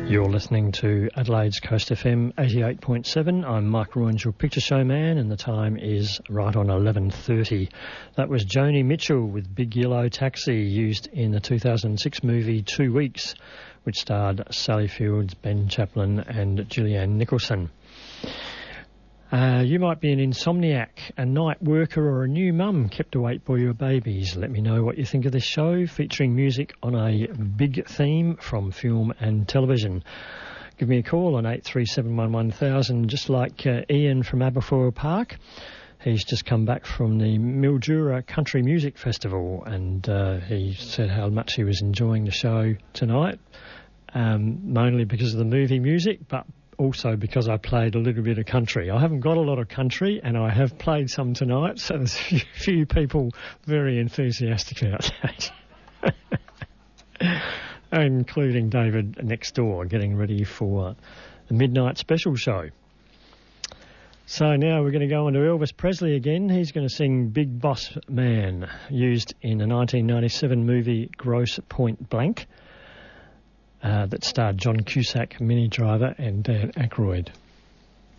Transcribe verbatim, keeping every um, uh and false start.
You're listening to Adelaide's Coast F M eighty-eight point seven. I'm Mike Royans, your picture show man, and the time is right on eleven thirty. That was Joni Mitchell with Big Yellow Taxi, used in the two thousand six movie Two Weeks, which starred Sally Fields, Ben Chaplin and Julianne Nicholson. Uh, you might be an insomniac, a night worker or a new mum kept awake by your babies. Let me know what you think of this show, featuring music on a big theme from film and television. Give me a call on eight three seven one one thousand, just like uh, Ian from Aberfoyle Park. He's just come back from the Mildura Country Music Festival, and uh, he said how much he was enjoying the show tonight, um, mainly because of the movie music, but also because I played a little bit of country. I haven't got a lot of country, and I have played some tonight, so there's a few, few people very enthusiastic about that. Including David next door, getting ready for the midnight special show. So now we're going to go on to Elvis Presley again. He's going to sing Big Boss Man, used in the nineteen ninety-seven movie Grosse Point Blank, Uh, that starred John Cusack, Minnie Driver and Dan Aykroyd.